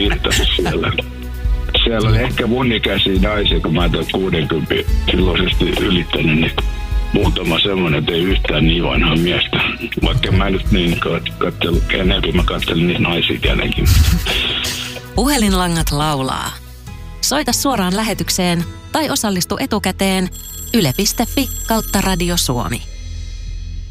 virtasi siellä. Siellä oli ehkä mun ikäisiä naisia, kun mä oon 60 silloisesti ylittänyt, niin muutama semmoinen, että ei yhtään niin vanhaa miestä. Vaikka mä nyt niin katsellut, enemmän mä katselin niitä naisia tietenkin. Puhelinlangat laulaa. Soita suoraan lähetykseen tai osallistu etukäteen yle.fi/Radio Suomi.